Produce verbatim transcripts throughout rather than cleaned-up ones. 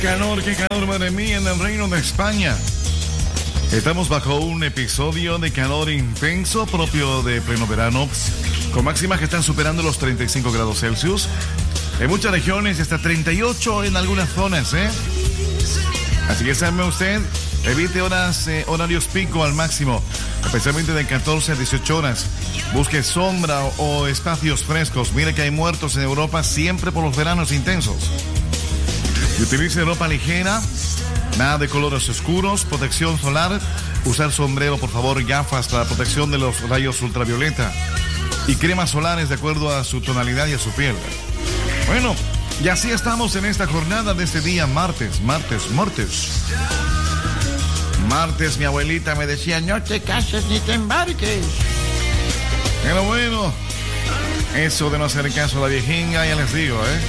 Calor, qué calor, madre mía, en el Reino de España. Estamos bajo un episodio de calor intenso propio de pleno verano, con máximas que están superando los treinta y cinco grados Celsius. En muchas regiones hasta treinta y ocho en algunas zonas, ¿eh? Así que sabe usted, evite horas, eh, horarios pico al máximo, especialmente de catorce a dieciocho horas. Busque sombra o, o espacios frescos. Mire que hay muertos en Europa siempre por los veranos intensos. Y utilice ropa ligera, nada de colores oscuros, protección solar, usar sombrero, por favor, gafas para protección de los rayos ultravioleta y cremas solares de acuerdo a su tonalidad y a su piel. Bueno, y así estamos en esta jornada de este día, martes, martes, martes. Martes, mi abuelita me decía, no te cases ni te embarques. Pero bueno, eso de no hacer caso a la viejinga, ya les digo, ¿eh?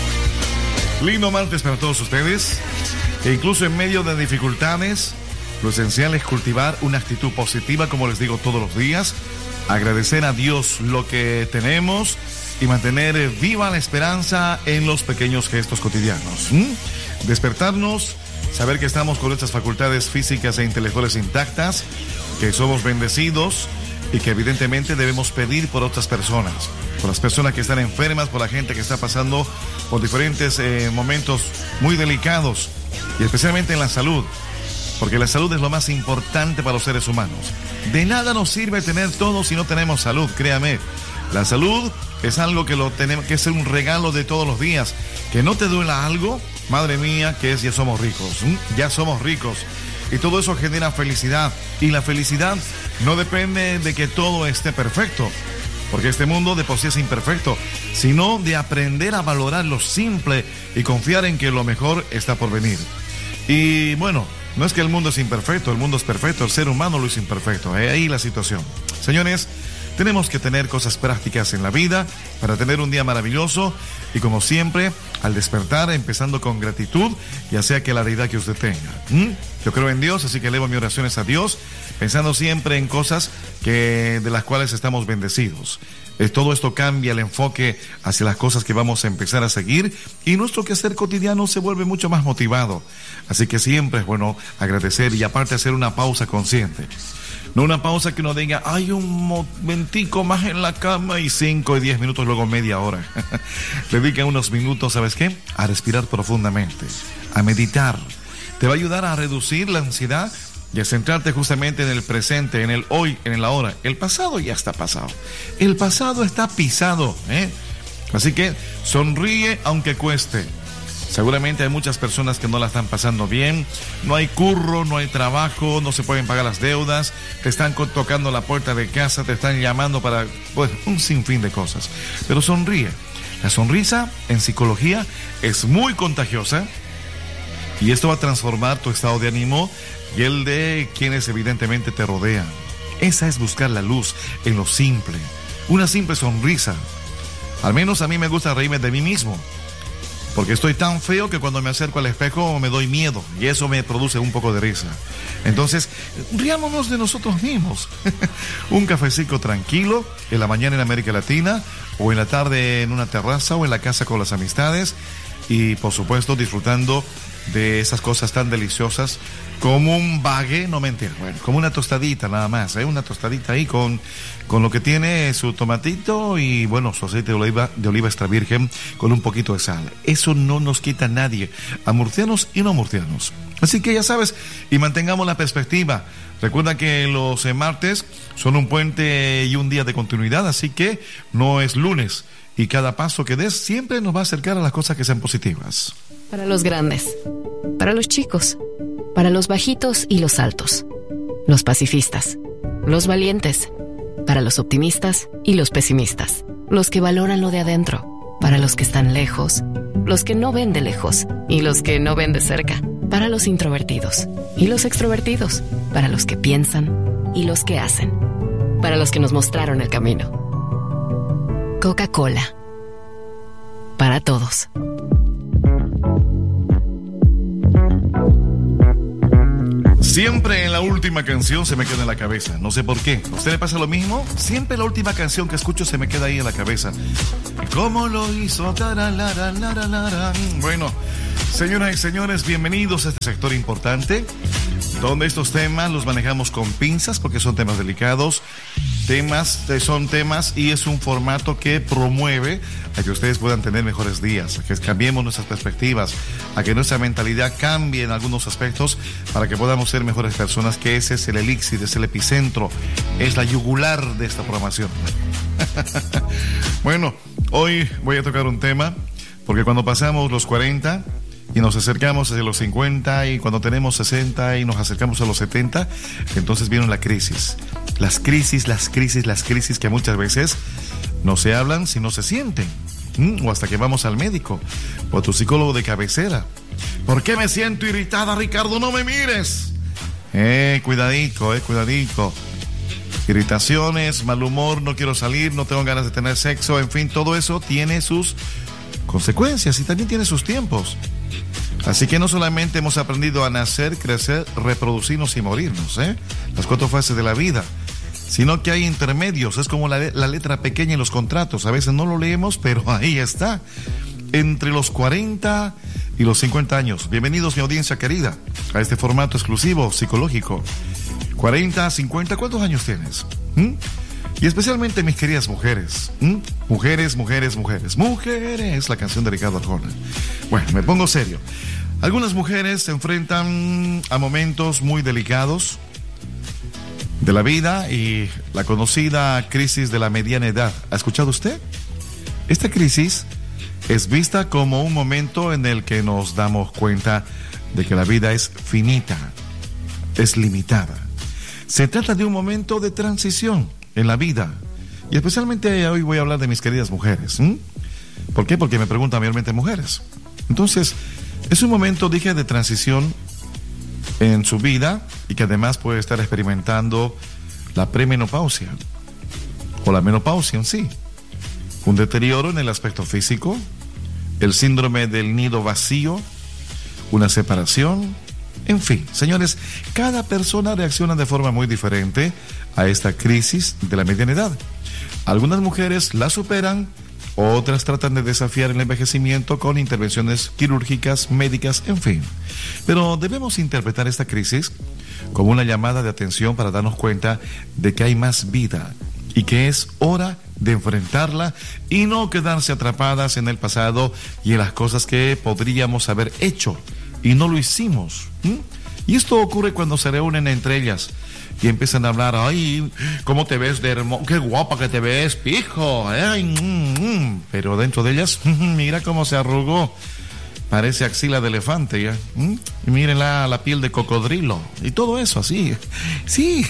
Lindo martes para todos ustedes. E incluso en medio de dificultades, lo esencial es cultivar una actitud positiva, como les digo todos los días. Agradecer a Dios lo que tenemos y mantener viva la esperanza en los pequeños gestos cotidianos. ¿Mm? Despertarnos, saber que estamos con nuestras facultades físicas e intelectuales intactas, que somos bendecidos y que evidentemente debemos pedir por otras personas, por las personas que están enfermas, por la gente que está pasando por diferentes eh, momentos muy delicados, y especialmente en la salud, porque la salud es lo más importante para los seres humanos. De nada nos sirve tener todo si no tenemos salud, créame. La salud es algo que lo tenemos, que es un regalo de todos los días. Que no te duela algo, madre mía, que es ya somos ricos, ¿m? ya somos ricos. Y todo eso genera felicidad. Y la felicidad no depende de que todo esté perfecto, porque este mundo de por sí es imperfecto, sino de aprender a valorar lo simple y confiar en que lo mejor está por venir. Y bueno, no es que el mundo es imperfecto, el mundo es perfecto, el ser humano lo es imperfecto. ¿eh? Ahí la situación. Señores, tenemos que tener cosas prácticas en la vida para tener un día maravilloso y, como siempre, al despertar, empezando con gratitud, ya sea que la deidad que usted tenga. ¿Mm? Yo creo en Dios, así que elevo mis oraciones a Dios, pensando siempre en cosas que, de las cuales estamos bendecidos. Eh, todo esto cambia el enfoque hacia las cosas que vamos a empezar a seguir y nuestro quehacer cotidiano se vuelve mucho más motivado. Así que siempre es bueno agradecer y aparte hacer una pausa consciente. No una pausa que uno diga, hay un momentico más en la cama y cinco y diez minutos, luego media hora. Dedica unos minutos, ¿sabes qué? A respirar profundamente, a meditar. Te va a ayudar a reducir la ansiedad y a centrarte justamente en el presente, en el hoy, en el ahora. El pasado ya está pasado. El pasado está pisado, ¿eh? Así que sonríe aunque cueste. Seguramente hay muchas personas que no la están pasando bien, no hay curro, no hay trabajo, no se pueden pagar las deudas, te están tocando la puerta de casa, te están llamando para, pues, un sinfín de cosas. Pero sonríe. La sonrisa en psicología es muy contagiosa y esto va a transformar tu estado de ánimo y el de quienes evidentemente te rodean. Esa es buscar la luz en lo simple, una simple sonrisa. Al menos a mí me gusta reírme de mí mismo, porque estoy tan feo que cuando me acerco al espejo me doy miedo y eso me produce un poco de risa. Entonces, riámonos de nosotros mismos. Un cafecito tranquilo en la mañana en América Latina, o en la tarde en una terraza o en la casa con las amistades, y por supuesto disfrutando de esas cosas tan deliciosas como un baguette, no mentira, bueno, como una tostadita nada más, ¿eh? Una tostadita ahí con, con lo que tiene su tomatito y bueno, su aceite de oliva, de oliva extra virgen con un poquito de sal. Eso no nos quita a nadie, a murcianos y no murcianos. Así que ya sabes, y mantengamos la perspectiva. Recuerda que los eh, martes son un puente y un día de continuidad, así que no es lunes. Y cada paso que des siempre nos va a acercar a las cosas que sean positivas. Para los grandes, para los chicos, para los bajitos y los altos, los pacifistas, los valientes, para los optimistas y los pesimistas, los que valoran lo de adentro, para los que están lejos, los que no ven de lejos y los que no ven de cerca, para los introvertidos y los extrovertidos, para los que piensan y los que hacen, para los que nos mostraron el camino. Coca-Cola, para todos. Siempre en la última canción se me queda en la cabeza, no sé por qué. ¿A usted le pasa lo mismo? Siempre la última canción que escucho se me queda ahí en la cabeza. ¿Cómo lo hizo? Bueno, señoras y señores, bienvenidos a este sector importante, donde estos temas los manejamos con pinzas porque son temas delicados. Temas, son temas y es un formato que promueve a que ustedes puedan tener mejores días, a que cambiemos nuestras perspectivas, a que nuestra mentalidad cambie en algunos aspectos para que podamos ser mejores personas, que ese es el elixir, es el epicentro, es la yugular de esta programación. Bueno, hoy voy a tocar un tema, porque cuando pasamos los cuarenta y nos acercamos hacia los cincuenta, y cuando tenemos sesenta y nos acercamos a los setenta, entonces viene la crisis. Las crisis, las crisis, las crisis que muchas veces no se hablan si no se sienten. ¿Mm? O hasta que vamos al médico o a tu psicólogo de cabecera. ¿Por qué me siento irritada, Ricardo? No me mires. Eh, cuidadico, eh, cuidadico. Irritaciones, mal humor, no quiero salir, no tengo ganas de tener sexo, en fin, todo eso tiene sus consecuencias y también tiene sus tiempos. Así que no solamente hemos aprendido a nacer, crecer, reproducirnos y morirnos, ¿eh? Las cuatro fases de la vida, sino que hay intermedios. Es como la, la letra pequeña en los contratos. A veces no lo leemos, pero ahí está. Entre los cuarenta y los cincuenta años. Bienvenidos, mi audiencia querida, a este formato exclusivo psicológico. cuarenta, cincuenta, ¿cuántos años tienes? ¿Mm? Y especialmente mis queridas mujeres. ¿Mm? Mujeres, mujeres, mujeres. Mujeres, la canción de Ricardo Arjona. Bueno, me pongo serio. Algunas mujeres se enfrentan a momentos muy delicados de la vida y la conocida crisis de la mediana edad. ¿Ha escuchado usted? Esta crisis es vista como un momento en el que nos damos cuenta de que la vida es finita, es limitada. Se trata de un momento de transición en la vida. Y especialmente hoy voy a hablar de mis queridas mujeres. ¿Mm? ¿Por qué? Porque me preguntan mayormente mujeres. Entonces, es un momento, dije, de transición en su vida y que además puede estar experimentando la premenopausia o la menopausia en sí. Un deterioro en el aspecto físico, el síndrome del nido vacío, una separación, en fin. Señores, cada persona reacciona de forma muy diferente a esta crisis de la mediana edad. Algunas mujeres la superan, otras tratan de desafiar el envejecimiento con intervenciones quirúrgicas, médicas, en fin. Pero debemos interpretar esta crisis como una llamada de atención para darnos cuenta de que hay más vida y que es hora de enfrentarla y no quedarse atrapadas en el pasado y en las cosas que podríamos haber hecho y no lo hicimos. ¿Mm? Y esto ocurre cuando se reúnen entre ellas y empiezan a hablar. Ay, ¿cómo te ves de hermoso? Qué guapa que te ves, pijo. Ay, mm, mm. Pero dentro de ellas, mira cómo se arrugó. Parece axila de elefante ya. ¿Mm? Y miren la, la piel de cocodrilo. Y todo eso así. Sí.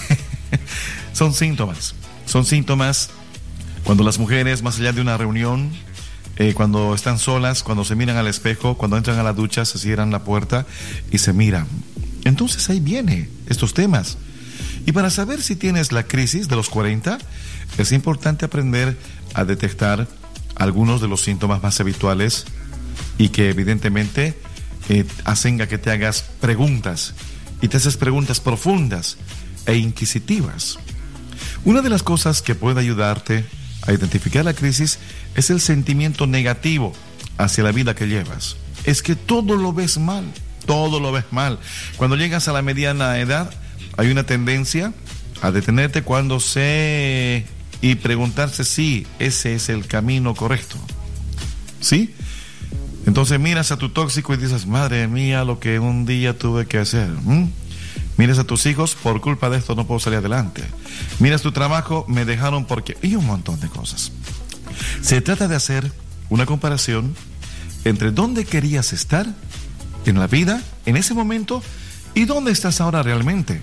Son síntomas. Son síntomas cuando las mujeres, más allá de una reunión, eh, cuando están solas, cuando se miran al espejo, cuando entran a la ducha, se cierran la puerta y se miran. Entonces ahí viene estos temas. Y para saber si tienes la crisis de los cuarenta, es importante aprender a detectar algunos de los síntomas más habituales y que evidentemente eh, hacen a que te hagas preguntas y te haces preguntas profundas e inquisitivas. Una de las cosas que puede ayudarte a identificar la crisis es el sentimiento negativo hacia la vida que llevas. Es que todo lo ves mal, todo lo ves mal. Cuando llegas a la mediana edad, hay una tendencia a detenerte cuando sé y preguntarse si ese es el camino correcto. ¿Sí? Entonces miras a tu tóxico y dices, madre mía, lo que un día tuve que hacer. ¿Mm? Miras a tus hijos, por culpa de esto no puedo salir adelante. Miras tu trabajo, me dejaron porque... Y un montón de cosas. Se trata de hacer una comparación entre dónde querías estar en la vida, en ese momento, y dónde estás ahora realmente.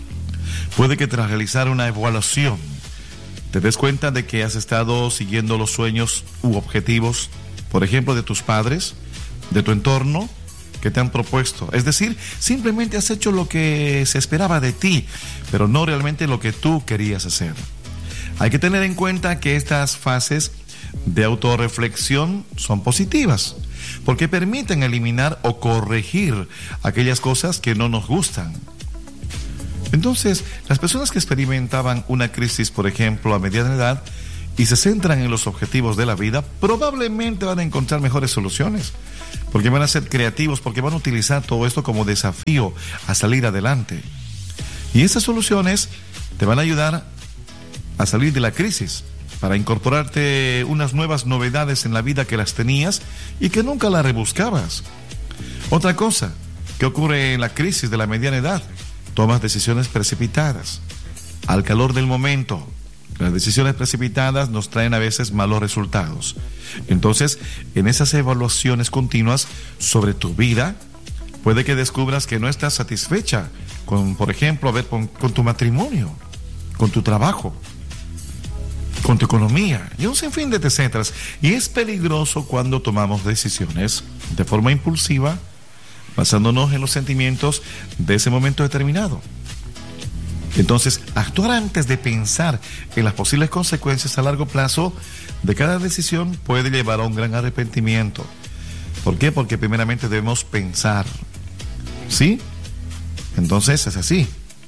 Puede que tras realizar una evaluación te des cuenta de que has estado siguiendo los sueños u objetivos, por ejemplo, de tus padres, de tu entorno, que te han propuesto. Es decir, simplemente has hecho lo que se esperaba de ti, pero no realmente lo que tú querías hacer. Hay que tener en cuenta que estas fases de autorreflexión son positivas, porque permiten eliminar o corregir aquellas cosas que no nos gustan. Entonces, las personas que experimentaban una crisis, por ejemplo, a mediana edad, y se centran en los objetivos de la vida, probablemente van a encontrar mejores soluciones, porque van a ser creativos, porque van a utilizar todo esto como desafío a salir adelante. Y esas soluciones te van a ayudar a salir de la crisis, para incorporarte unas nuevas novedades en la vida que las tenías y que nunca las rebuscabas. Otra cosa que ocurre en la crisis de la mediana edad: tomas decisiones precipitadas, al calor del momento. Las decisiones precipitadas nos traen a veces malos resultados. Entonces, en esas evaluaciones continuas sobre tu vida, puede que descubras que no estás satisfecha con, por ejemplo, a ver, con, con tu matrimonio, con tu trabajo, con tu economía y un sinfín de etcéteras. Y es peligroso cuando tomamos decisiones de forma impulsiva, basándonos en los sentimientos de ese momento determinado. Entonces, actuar antes de pensar en las posibles consecuencias a largo plazo de cada decisión puede llevar a un gran arrepentimiento. ¿Por qué? Porque primeramente debemos pensar, ¿sí? Entonces es así.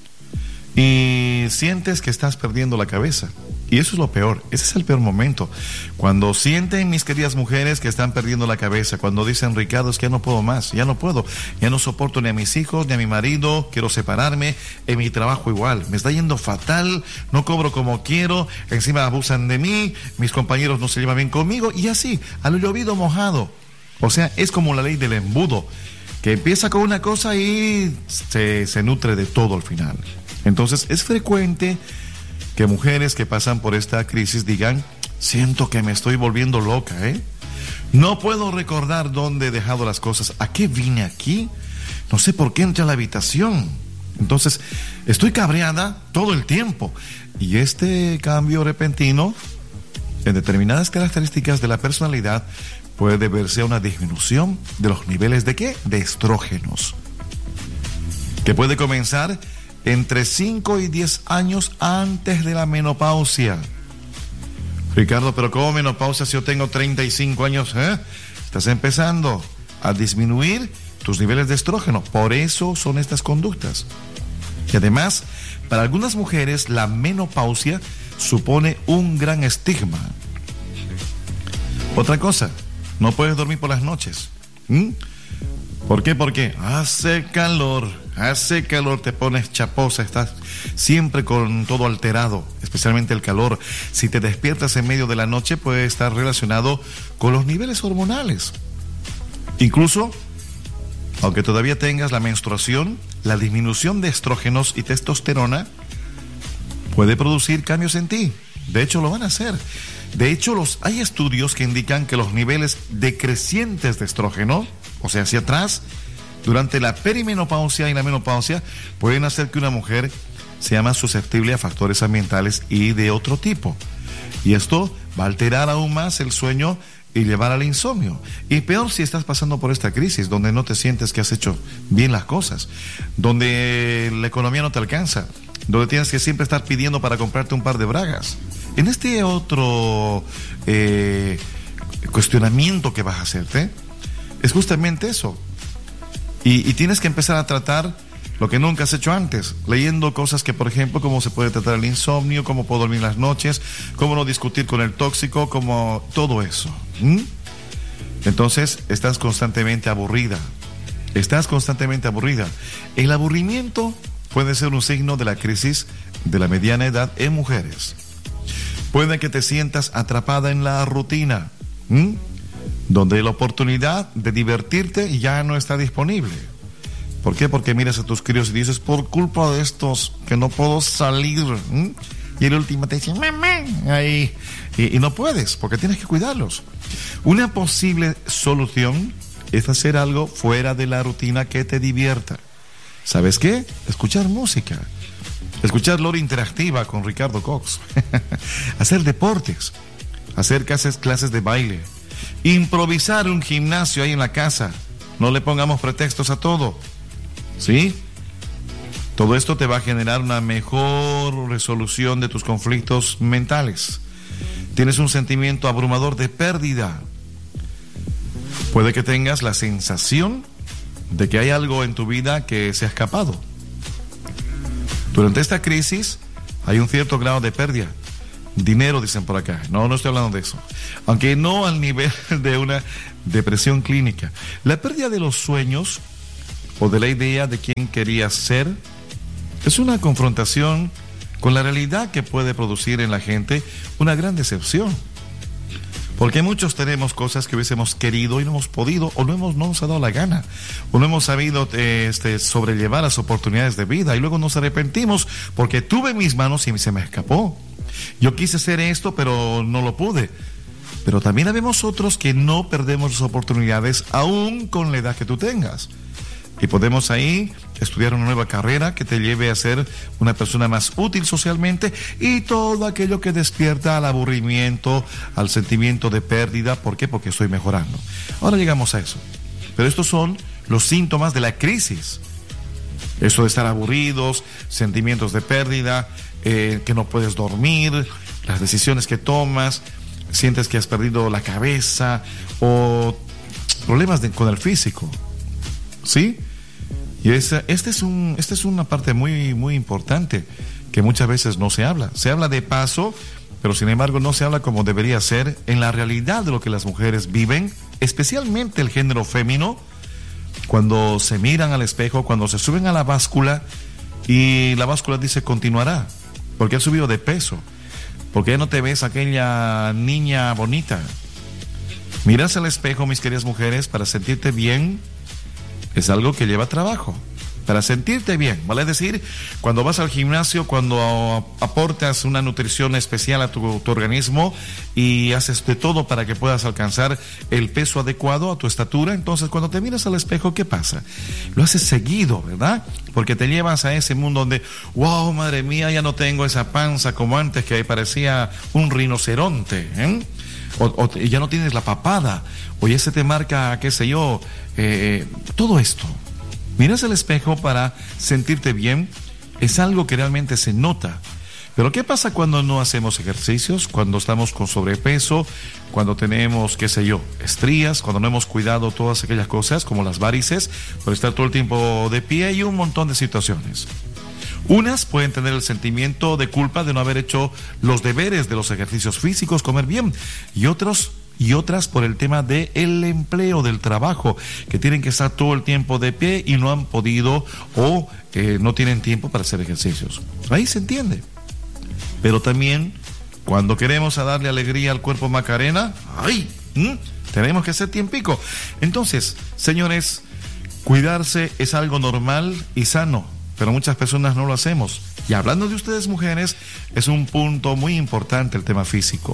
Y sientes que estás perdiendo la cabeza. Y eso es lo peor, ese es el peor momento. Cuando sienten, mis queridas mujeres, que están perdiendo la cabeza, cuando dicen: Ricardo, es que ya no puedo más, ya no puedo, ya no soporto ni a mis hijos, ni a mi marido, quiero separarme, en mi trabajo igual, me está yendo fatal, no cobro como quiero, encima abusan de mí, mis compañeros no se llevan bien conmigo, y así, al llovido mojado. O sea, es como la ley del embudo, que empieza con una cosa y se, se nutre de todo al final. Entonces, es frecuente que mujeres que pasan por esta crisis digan: siento que me estoy volviendo loca, ¿eh? No puedo recordar dónde he dejado las cosas. ¿A qué vine aquí? No sé por qué entré a la habitación. Entonces, estoy cabreada todo el tiempo. Y este cambio repentino en determinadas características de la personalidad puede deberse a una disminución de los niveles de ¿qué? De estrógenos, que puede comenzar entre cinco y diez años antes de la menopausia. Ricardo, pero ¿cómo menopausia si yo tengo treinta y cinco años? ¿Eh? Estás empezando a disminuir tus niveles de estrógeno. Por eso son estas conductas. Y además, para algunas mujeres, la menopausia supone un gran estigma. Otra cosa, no puedes dormir por las noches. ¿Mm? ¿Por qué? Porque hace calor, hace calor, te pones chaposa, estás siempre con todo alterado, especialmente el calor. Si te despiertas en medio de la noche, puede estar relacionado con los niveles hormonales. Incluso, aunque todavía tengas la menstruación, la disminución de estrógenos y testosterona puede producir cambios en ti. De hecho, lo van a hacer. De hecho, los, hay estudios que indican que los niveles decrecientes de estrógeno, o sea, hacia atrás, durante la perimenopausia y la menopausia, pueden hacer que una mujer sea más susceptible a factores ambientales y de otro tipo. Y esto va a alterar aún más el sueño y llevar al insomnio. Y peor si estás pasando por esta crisis, donde no te sientes que has hecho bien las cosas, donde la economía no te alcanza, donde tienes que siempre estar pidiendo para comprarte un par de bragas. En este otro eh, cuestionamiento que vas a hacerte, es justamente eso. Y, y tienes que empezar a tratar lo que nunca has hecho antes, leyendo cosas que, por ejemplo, cómo se puede tratar el insomnio, cómo puedo dormir las noches, cómo no discutir con el tóxico, cómo todo eso. ¿Mm? Entonces, estás constantemente aburrida. Estás constantemente aburrida. El aburrimiento puede ser un signo de la crisis de la mediana edad en mujeres. Puede que te sientas atrapada en la rutina, ¿Mm? donde la oportunidad de divertirte ya no está disponible. ¿Por qué? Porque miras a tus críos y dices: por culpa de estos que no puedo salir. ¿Mm? Y el último te dice: mamá. Ahí. Y, y no puedes, porque tienes que cuidarlos. Una posible solución es hacer algo fuera de la rutina que te divierta. ¿Sabes qué? Escuchar música. Escuchar Lora Interactiva con Ricardo Cox. Hacer deportes. Hacer clases, clases de baile. Improvisar un gimnasio ahí en la casa. No le pongamos pretextos a todo. ¿Sí? Todo esto te va a generar una mejor resolución de tus conflictos mentales. Tienes un sentimiento abrumador de pérdida. Puede que tengas la sensación de que hay algo en tu vida que se ha escapado. Durante esta crisis hay un cierto grado de pérdida. Dinero, dicen por acá. No, no estoy hablando de eso. Aunque no al nivel de una depresión clínica. La pérdida de los sueños o de la idea de quién querías ser es una confrontación con la realidad que puede producir en la gente una gran decepción. Porque muchos tenemos cosas que hubiésemos querido y no hemos podido, o no, hemos, no nos ha dado la gana, o no hemos sabido eh, este, sobrellevar las oportunidades de vida, y luego nos arrepentimos porque tuve en mis manos y se me escapó. Yo quise hacer esto, pero no lo pude. Pero también habemos otros que no perdemos las oportunidades aún con la edad que tú tengas. Y podemos ahí estudiar una nueva carrera que te lleve a ser una persona más útil socialmente, y todo aquello que despierta al aburrimiento, al sentimiento de pérdida. ¿Por qué? Porque estoy mejorando. Ahora llegamos a eso. Pero estos son los síntomas de la crisis. Eso de estar aburridos, sentimientos de pérdida, eh, que no puedes dormir, las decisiones que tomas, sientes que has perdido la cabeza, o problemas de, con el físico. ¿Sí? Y esa, este es un, esta es una parte muy, muy importante que muchas veces no se habla. Se habla de paso, pero sin embargo no se habla como debería ser en la realidad de lo que las mujeres viven, especialmente el género femenino, cuando se miran al espejo, cuando se suben a la báscula y la báscula dice continuará, porque has subido de peso, porque ya no te ves aquella niña bonita. Miras al espejo, mis queridas mujeres, para sentirte bien. Es algo que lleva trabajo, para sentirte bien, ¿vale? Es decir, cuando vas al gimnasio, cuando aportas una nutrición especial a tu, tu organismo y haces de todo para que puedas alcanzar el peso adecuado a tu estatura, entonces cuando te miras al espejo, ¿qué pasa? Lo haces seguido, ¿verdad? Porque te llevas a ese mundo donde, wow, madre mía, ya no tengo esa panza como antes que parecía un rinoceronte, ¿eh? O, o ya no tienes la papada, o ya se te marca, qué sé yo, eh, todo esto. Miras el espejo para sentirte bien, es algo que realmente se nota. Pero ¿qué pasa cuando no hacemos ejercicios? Cuando estamos con sobrepeso, cuando tenemos, qué sé yo, estrías, cuando no hemos cuidado todas aquellas cosas como las varices, por estar todo el tiempo de pie, y un montón de situaciones. Unas pueden tener el sentimiento de culpa de no haber hecho los deberes de los ejercicios físicos, comer bien, y otros y otras por el tema del empleo, del trabajo, que tienen que estar todo el tiempo de pie y no han podido, o eh, no tienen tiempo para hacer ejercicios. Ahí se entiende. Pero también, cuando queremos a darle alegría al cuerpo Macarena, ¡ay! ¿Mm? Tenemos que hacer tiempico. Entonces, señores, cuidarse es algo normal y sano, pero muchas personas no lo hacemos. Y hablando de ustedes, mujeres, es un punto muy importante el tema físico.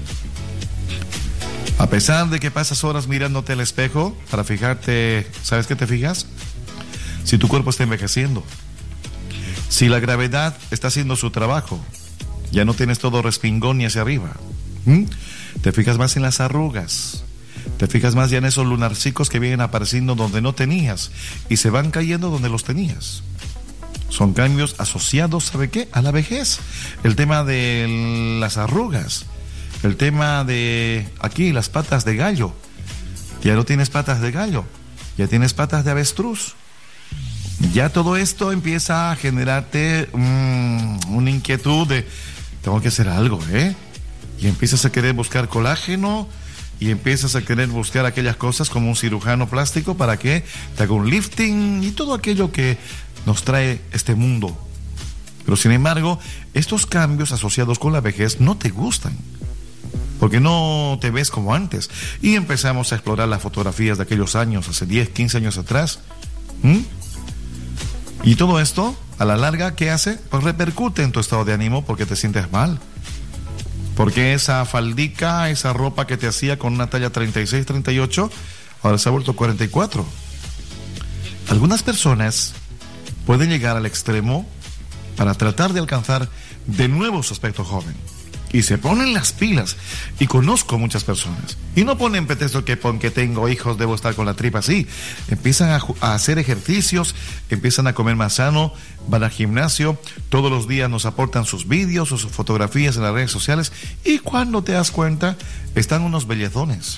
A pesar de que pasas horas mirándote al espejo para fijarte, ¿sabes qué te fijas? Si tu cuerpo está envejeciendo, si la gravedad está haciendo su trabajo, ya no tienes todo respingón ni hacia arriba. ¿Mm? Te fijas más en las arrugas, te fijas más ya en esos lunarcicos que vienen apareciendo donde no tenías y se van cayendo donde los tenías. Son cambios asociados, ¿sabe qué? A la vejez. El tema de las arrugas, el tema de aquí las patas de gallo. Ya no tienes patas de gallo, ya tienes patas de avestruz. Ya todo esto empieza a generarte mmm, una inquietud de tengo que hacer algo, ¿eh? Y empiezas a querer buscar colágeno y empiezas a querer buscar aquellas cosas como un cirujano plástico para que te haga un lifting y todo aquello que nos trae este mundo. Pero sin embargo, estos cambios asociados con la vejez no te gustan, porque no te ves como antes. Y empezamos a explorar las fotografías de aquellos años, hace diez, quince años atrás. ¿Mm? Y todo esto, a la larga, ¿qué hace? Pues repercute en tu estado de ánimo porque te sientes mal. Porque esa faldica, esa ropa que te hacía con una talla treinta y seis, treinta y ocho, ahora se ha vuelto cuarenta y cuatro. Algunas personas pueden llegar al extremo para tratar de alcanzar de nuevo su aspecto joven. Y se ponen las pilas. Y conozco muchas personas. Y no ponen pretexto que porque tengo hijos debo estar con la tripa así. Empiezan a, a hacer ejercicios, empiezan a comer más sano, van al gimnasio, todos los días nos aportan sus vídeos o sus fotografías en las redes sociales. Y cuando te das cuenta, están unos bellezones.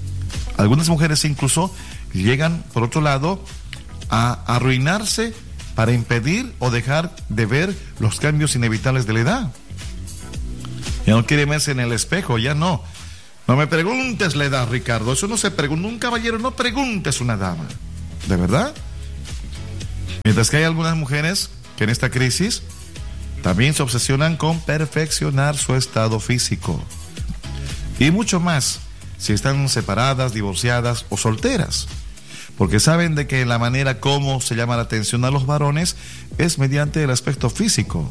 Algunas mujeres incluso llegan, por otro lado, a arruinarse para impedir o dejar de ver los cambios inevitables de la edad. Ya no quiere verse en el espejo, ya no. No me preguntes la edad, Ricardo. Eso no se pregunta. Un caballero no preguntes una dama. ¿De verdad? Mientras que hay algunas mujeres que en esta crisis también se obsesionan con perfeccionar su estado físico. Y mucho más si están separadas, divorciadas o solteras. Porque saben de que la manera como se llama la atención a los varones es mediante el aspecto físico.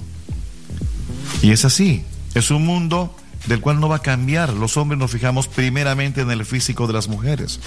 Y es así. Es un mundo del cual no va a cambiar. Los hombres nos fijamos primeramente en el físico de las mujeres.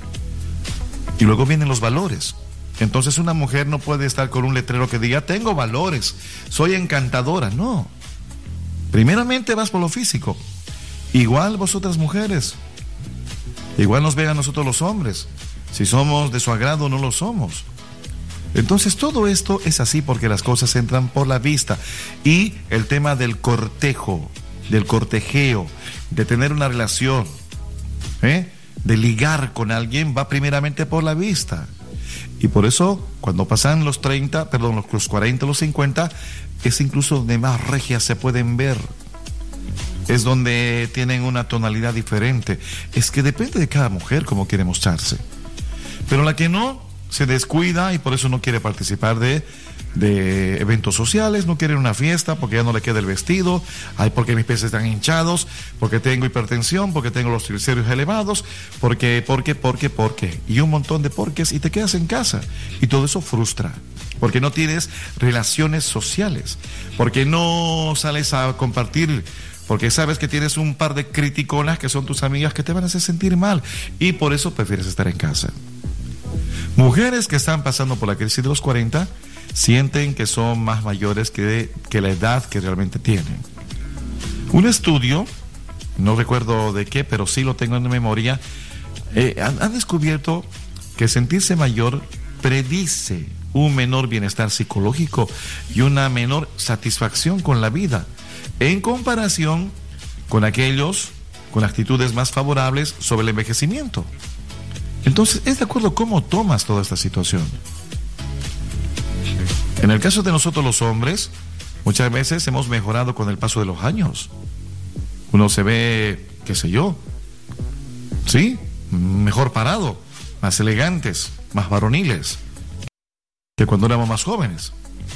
Y luego vienen los valores. Entonces una mujer no puede estar con un letrero que diga, tengo valores, soy encantadora. No. Primeramente vas por lo físico. Igual vosotras mujeres. Igual nos ven a nosotros los hombres. Si somos de su agrado o no lo somos. Entonces todo esto es así porque las cosas entran por la vista. Y el tema del cortejo, del cortejeo, de tener una relación, ¿eh? de ligar con alguien, va primeramente por la vista. Y por eso, cuando pasan los treinta, perdón, los, los cuarenta, los cincuenta, es incluso donde más regias se pueden ver. Es donde tienen una tonalidad diferente. Es que depende de cada mujer cómo quiere mostrarse. Pero la que no, se descuida y por eso no quiere participar de, de eventos sociales, no quiere una fiesta porque ya no le queda el vestido, ay, porque mis pies están hinchados, porque tengo hipertensión, porque tengo los triglicéridos elevados, porque, porque, porque, porque, y un montón de porques, y te quedas en casa, y todo eso frustra, porque no tienes relaciones sociales, porque no sales a compartir, porque sabes que tienes un par de criticonas que son tus amigas que te van a hacer sentir mal, y por eso prefieres estar en casa. Mujeres que están pasando por la crisis de los cuarenta sienten que son más mayores que, que la edad que realmente tienen. Un estudio, no recuerdo de qué, pero sí lo tengo en memoria, eh, han, han descubierto que sentirse mayor predice un menor bienestar psicológico y una menor satisfacción con la vida, en comparación con aquellos con actitudes más favorables sobre el envejecimiento. Entonces, es de acuerdo cómo tomas toda esta situación. En el caso de nosotros los hombres, muchas veces hemos mejorado con el paso de los años. Uno se ve, qué sé yo, sí, mejor parado, más elegantes, más varoniles, que cuando éramos más jóvenes.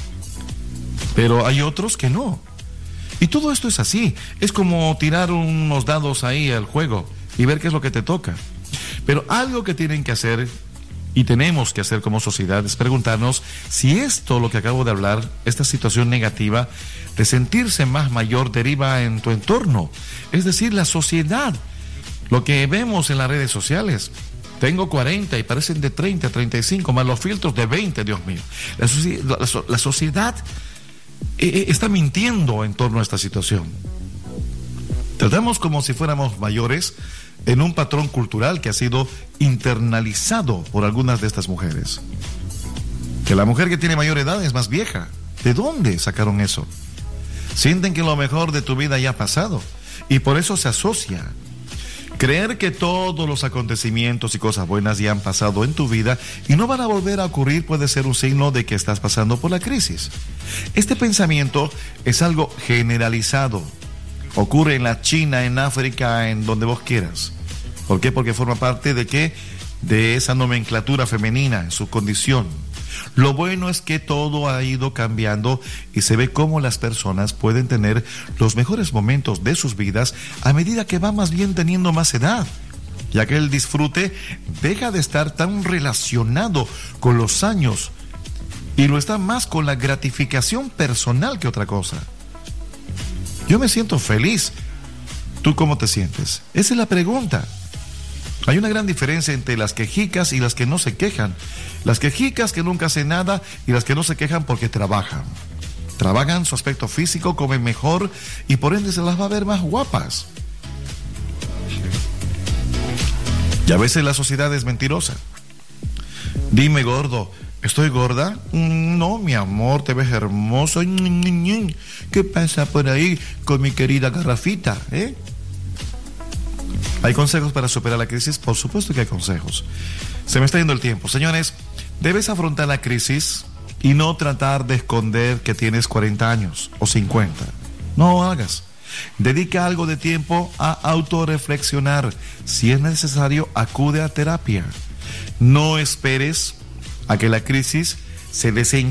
Pero hay otros que no. Y todo esto es así. Es como tirar unos dados ahí al juego y ver qué es lo que te toca. Pero algo que tienen que hacer y tenemos que hacer como sociedad es preguntarnos si esto, lo que acabo de hablar, esta situación negativa de sentirse más mayor deriva en tu entorno. Es decir, la sociedad, lo que vemos en las redes sociales. Tengo cuarenta y parecen de treinta, treinta y cinco, más los filtros de veinte, Dios mío. La, la, la sociedad eh, está mintiendo en torno a esta situación. Tratamos como si fuéramos mayores en un patrón cultural que ha sido internalizado por algunas de estas mujeres. Que la mujer que tiene mayor edad es más vieja. ¿De dónde sacaron eso? Sienten que lo mejor de tu vida ya ha pasado y por eso se asocia. Creer que todos los acontecimientos y cosas buenas ya han pasado en tu vida y no van a volver a ocurrir puede ser un signo de que estás pasando por la crisis. Este pensamiento es algo generalizado. Ocurre en la China, en África, en donde vos quieras. ¿Por qué? Porque forma parte de qué? De esa nomenclatura femenina, en su condición. Lo bueno es que todo ha ido cambiando y se ve cómo las personas pueden tener los mejores momentos de sus vidas a medida que va más bien teniendo más edad, ya que el disfrute deja de estar tan relacionado con los años y lo está más con la gratificación personal que otra cosa. Yo me siento feliz. ¿Tú cómo te sientes? Esa es la pregunta. Hay una gran diferencia entre las quejicas y las que no se quejan. Las quejicas que nunca hacen nada y las que no se quejan porque trabajan. Trabajan su aspecto físico, comen mejor y por ende se las va a ver más guapas. Y a veces la sociedad es mentirosa. Dime, gordo, ¿estoy gorda? No, mi amor, te ves hermoso. ¿Qué pasa por ahí con mi querida garrafita? ¿Eh? ¿Hay consejos para superar la crisis? Por supuesto que hay consejos. Se me está yendo el tiempo. Señores, debes afrontar la crisis y no tratar de esconder que tienes cuarenta años o cincuenta. No lo hagas. Dedica algo de tiempo a autorreflexionar. Si es necesario, acude a terapia. No esperes a que la crisis se desencaje